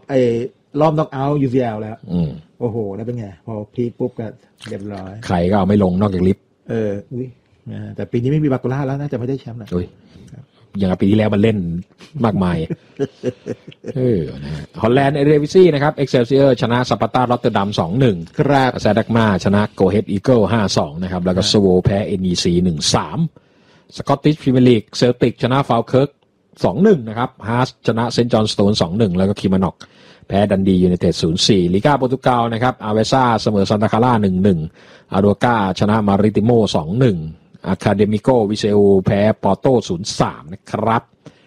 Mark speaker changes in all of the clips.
Speaker 1: รอบน็อกเอาท์ UCL แล้วโอ้โหแล้วเป็นไงพอพีคปุ๊บก็เรียบร้อย
Speaker 2: ใครก็เอาไม่ลงนอกจากลิฟต์
Speaker 1: อุ้ยแต่ปีนี้ไม่มีบาโกล่าแล้วน่าจะไม่ได้แชมป์นะ
Speaker 2: อย่างปีที่แล้วมันเล่นมากมายนะฮอลแลนด์เอเรวิซี่นะครับเอ็กเซลเซียร์ชนะสปาร์ตารอตเตอร์ดัม 2-1
Speaker 1: ครับ
Speaker 2: แซดักมาชนะโกเฮดอีเกิล 5-2 นะครับแล้วก็สโวแพ้ NEC 1-3 สกอตติชพรีเมียร์ลีกเซลติกชนะฟาวเคิร์ก 2-1 นะครับฮาร์สชนะเซนต์จอห์นสโตน 2-1 แล้วก็คิมานอกแพ้ดันดียูไนเต็ด 0-4 ลิก้าโปรตุเกสนะครับอาเวซ่าเสมอซันตาคาร่า 1-1 อาโดกาชนะมาริติโม 2-1 อาคาเดมิโกวิเซลแพ้ปอร์โต้ 0-3 นะครับ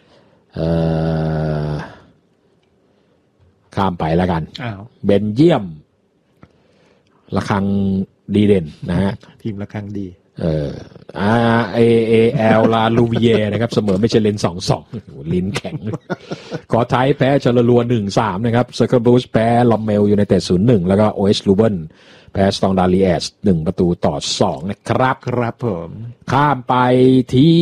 Speaker 2: ข้ามไปแล้วกันเบนเยียมระฆังดีเด่นนะฮะ
Speaker 1: ทีมระฆังดี
Speaker 2: AAL ลาลูวิเยนะครับเสมอไม่ใช่เลน 2-2 ลิ้นแข็งกอไทยแพ้ชลลัว 1-3 นะครับเซอร์เคิลบลูส์แพ้ลอมเมลยูไนเต็ด 0-1 แล้วก็โอเอสลูเบนแพ้สตองดาลีแอส1-2 นะครับ
Speaker 1: ครับผม
Speaker 2: ข้ามไปที่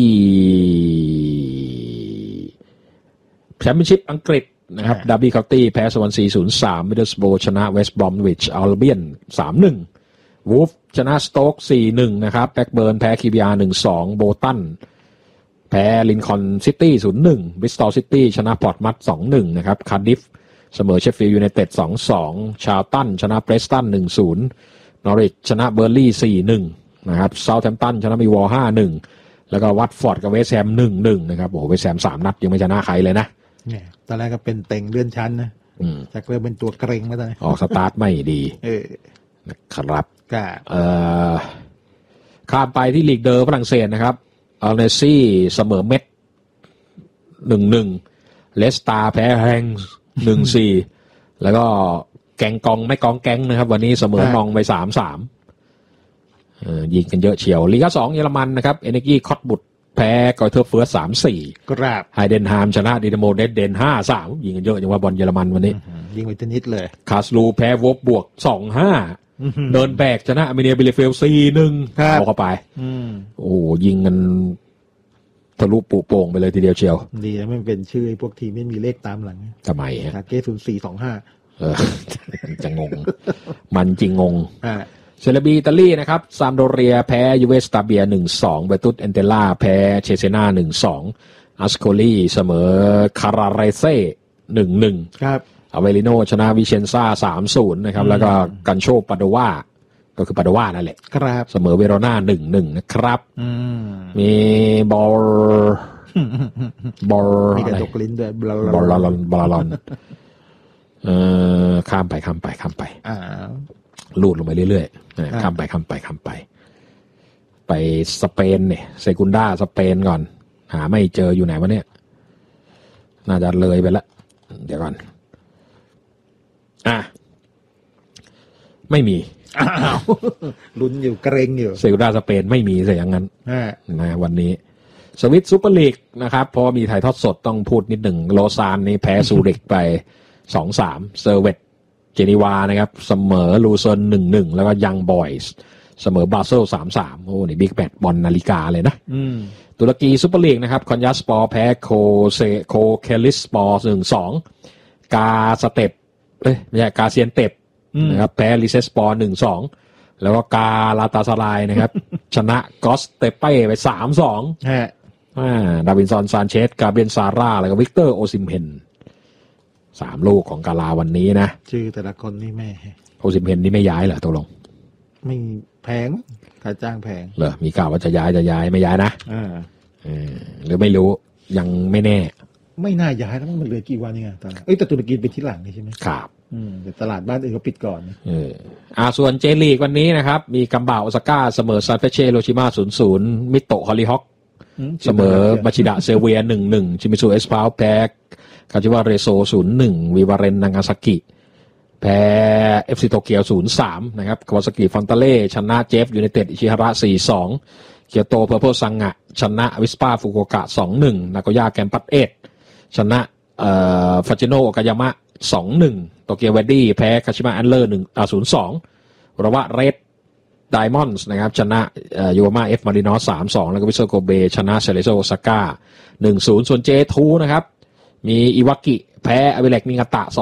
Speaker 2: แชมเปี้ยนชิพอังกฤษนะครับดาร์บี้เคานตี้แพ้สวอนซี 0-3 มิดเดิลสโบว์ชนะเวสต์บรอมวิชอัลเบียน 3-1 วูฟชนะสโต๊ก 4-1 นะครับแบ็กเบิร์นแพ้คีบีอาร์ 1-2 โบตันแพ้ลินคอล์นซิตี้ 0-1 บริสตอลซิตี้ชนะพอร์ตมัธ 2-1 นะครับคาร์ดิฟเสมอเชฟฟิลด์ยูไนเต็ด 2-2 ชาร์ลตันชนะเบรสตัน 1-0 นอริชชนะเบอร์ลี่ 4-1 นะครับเซาท์แฮมป์ตันชนะมิลวอล 5-1 แล้วก็วัตฟอร์ดกับเวสต์แฮม 1-1 นะครับโอ้โหเวสต์แฮม3 นัดยังไม่ชนะใครเลยนะ
Speaker 1: เนี่ยตอนแรกก็เป็นเต็งเลื่อนชั้นนะจากเริ่มเป็นตัวเกรงมาตอนนี้
Speaker 2: ออกสตาร์ทไม่ดีนะครับข้ามไปที่ลีกเดอร์ฝรั่งเศสนะครับอัลเนซี่เสมอเม็ด 1-1 เลสตาแพ้แฮง 1-4 แล้วก็แกงกองไม่กองแก๊งนะครับวันนี้เสมอนองไป 3-3 ยิงกันเยอะเฉียวลีก2เยอรมันนะครับเอเนกี้คอตบุตแพ้กอยเทอร์เฟิร์ส 3-4
Speaker 1: ครับ
Speaker 2: ไฮเดนฮามชนะดินาโมเดน 5-3 ยิงกันเยอะอย่างว่าบอลเยอรมันวันนี้
Speaker 1: ยิงไปนิดเลย
Speaker 2: คาสลูแพ้วบบวก 2-5 เดินแบกชนะอเมเนียบิเลเฟล 4-1 เอาเข้าไปโอ้ยิงกันทะลุปุโป่งไปเลยทีเดียวเชียว
Speaker 1: ดีนะไม่เป็นชื่อพวกทีมไม่มีเลขตามหลัง
Speaker 2: ทำไมฮะ
Speaker 1: เก้0425
Speaker 2: จะงงมันจริงงงเซเลบีอิตาลีนะครับซามโดเรียแพ้ยูเวสตาเบีย 1-2 เบตุสเอนเตล่าแพ้เชเซนา 1-2 อัสโคลีเสมอคาราเรเซ่ 1-1
Speaker 1: ครับ
Speaker 2: อเวลิโนชนะวิเชนซ่า 3-0 นะครับแล้วก็กันโชปาโดวาก็คือปาโดวานั่นแหละ
Speaker 1: ครับ
Speaker 2: เสมอเวโรนา 1-1 นะครับมีบอล
Speaker 1: มีกระดกลิ้นด้วย
Speaker 2: บอลข้ามไปลูดลงไปเรื่อยๆข้ามไปไปสเปนเนี่ยเซกุนดาสเปนก่อนหาไม่เจออยู่ไหนวะเนี่ยน่าจะเลยไปแล้วเดี๋ยวก่อนไม่มี
Speaker 1: ลุ้นอยู่เกรงอยู่
Speaker 2: เซกุนดาสเปนไม่มีเสียอย่างนั้นนะวันนี้สวิตซูเปอร์ลีกนะครับเพราะมีถ่ายทอดสดต้องพูดนิดหนึ่งโลซานนี่แพ้ซูริกไป 2-3 เซอร์เวตเจนีวานะครับเสมอลูเซิร์น 1-1 แล้วก็ยังบอยส์เสมอบาเซล 3-3 โอ้นี่บิ๊กแมตช์บอลนาฬิกาเลยนะตุรกีซุปเปอร์ลีกนะครับคอนยาสปอร์แพ้โคเคลิสปอร์ 1-2 กาสเต็ปไม่ใช่กาเซียนเต็ปนะครับแพ้ลิเซสปอร์ 1-2 แล้วก็กาลาตาซารายนะครับชนะกอสเตเป้ไป 3-2 ดาวินซอนซานเชสกาเบรียลซาร่าแล้วก็วิกเตอร์โอซิมเฮน3 ลูกของกาลาวันนี้นะ
Speaker 1: ชื่อแต่ละคนนี่แม่
Speaker 2: โอซิมเฮนนี่ไม่ย้ายเหรอตกลง
Speaker 1: ไม่แพงค่าจ้างแพง
Speaker 2: เหรอมีข่าวว่าจะย้ายไม่ย้ายนะหรือไม่รู้ยังไม่แน่
Speaker 1: ไม่น่าย้ายแล้วมันเหลือกี่วันเองตอนนั้นแต่ตุรกีเป็นที่หลังนี่ใช่ไหม
Speaker 2: ครับ
Speaker 1: แต่ตลาดบ้านอื่นเขาปิดก่อน
Speaker 2: ส่วนเจลีกวันนี้นะครับมีกัมบาโอซาก้าเสมอซานเฟเช่โรชิมา 0-0 มิโตะฮอลลีฮอกเสมอมาชิดะเซเวีย 1-1 ชิมิซูเอสพาวแพ้คาจิวาเรโซ 0-1 วิวาเรนนางาซากิแพ้ FC โตเกียว 0-3 นะครับคาวาซากิฟอนตาเล่ชนะเจฟยูไนเต็ดอิชิฮาระ 4-2 เกียวโตเพอร์เพลซังะชนะวิสปาฟุกุโอกะ 2-1 นาโกย่าแกมปัสเอทชนะฟาจิโนโอกายามะ 2-1 โตเกียวเวดดี้แพ้คาชิมะแอนเลอร์ 0-2 ระวะเรดไดมอนด์นะครับชนะยูมาเอฟมารินอส 3-2 แล้วก็วิเซอร์โกเบชนะเซเลโซโอซาก้า 1-0 ส่วนเจทูนะครับมีอิวากิแพ้อเวเล็กมิงาตะ